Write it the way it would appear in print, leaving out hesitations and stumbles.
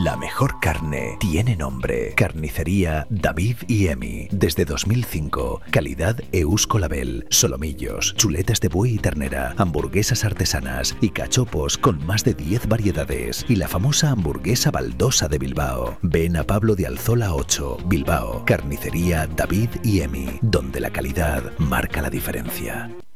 La mejor carne tiene nombre. Carnicería David y Emi. Desde 2005. Calidad Eusco Label. Solomillos, chuletas de buey y ternera, hamburguesas artesanas y cachopos con más de 10 variedades. Y la famosa hamburguesa baldosa de Bilbao. Ven a Pablo de Alzola 8, Bilbao. Carnicería David y Emi, donde la calidad marca la diferencia.